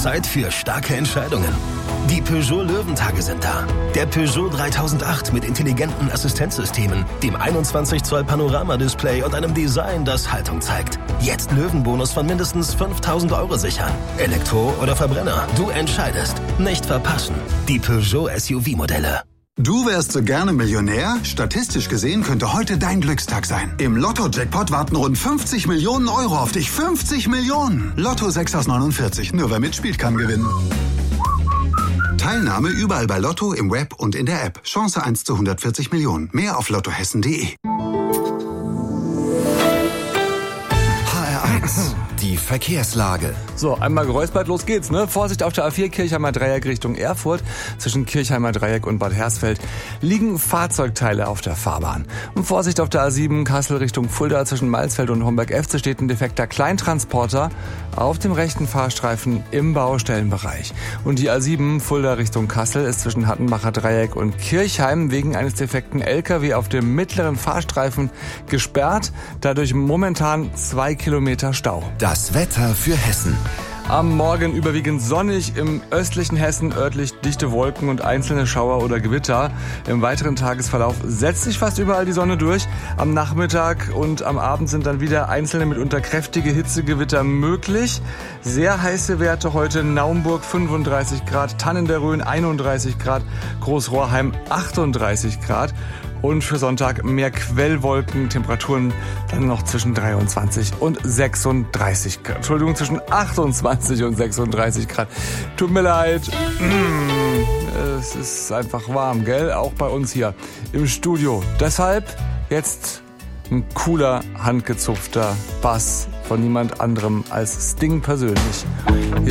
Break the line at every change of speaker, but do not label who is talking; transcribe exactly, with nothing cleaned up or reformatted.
Zeit für starke Entscheidungen. Die Peugeot Löwentage sind da. Der Peugeot dreitausendacht mit intelligenten Assistenzsystemen, dem einundzwanzig Zoll Panoramadisplay und einem Design, das Haltung zeigt. Jetzt Löwenbonus von mindestens fünftausend Euro sichern. Elektro oder Verbrenner, du entscheidest. Nicht verpassen. Die Peugeot S U V-Modelle.
Du wärst so gerne Millionär? Statistisch gesehen könnte heute dein Glückstag sein. Im Lotto-Jackpot warten rund fünfzig Millionen Euro auf dich. fünfzig Millionen! Lotto sechs aus neunundvierzig. Nur wer mitspielt, kann gewinnen. Teilnahme überall bei Lotto, im Web und in der App. Chance eins zu hundertvierzig Millionen. Mehr auf lottohessen punkt de.
H R eins. Die Verkehrslage.
So, einmal geräuspert, los geht's, ne? Vorsicht auf der A vier Kirchheimer Dreieck Richtung Erfurt. Zwischen Kirchheimer Dreieck und Bad Hersfeld liegen Fahrzeugteile auf der Fahrbahn. Und Vorsicht auf der A sieben Kassel Richtung Fulda. Zwischen Malsfeld und Homberg-Efze steht ein defekter Kleintransporter auf dem rechten Fahrstreifen im Baustellenbereich. Und die A sieben Fulda Richtung Kassel ist zwischen Hattenbacher Dreieck und Kirchheim wegen eines defekten L K W auf dem mittleren Fahrstreifen gesperrt. Dadurch momentan zwei Kilometer Stau.
Das Wetter für Hessen.
Am Morgen überwiegend sonnig, im östlichen Hessen örtlich dichte Wolken und einzelne Schauer oder Gewitter. Im weiteren Tagesverlauf setzt sich fast überall die Sonne durch. Am Nachmittag und am Abend sind dann wieder einzelne mitunter kräftige Hitzegewitter möglich. Sehr heiße Werte heute: Naumburg fünfunddreißig Grad, Tannen der Rhön einunddreißig Grad, Großrohrheim achtunddreißig Grad. Und für Sonntag mehr Quellwolken, Temperaturen dann noch zwischen dreiundzwanzig und sechsunddreißig Grad. Entschuldigung, zwischen achtundzwanzig und sechsunddreißig Grad. Tut mir leid. Es ist einfach warm, gell? Auch bei uns hier im Studio. Deshalb jetzt ein cooler, handgezupfter Bass von niemand anderem als Sting persönlich.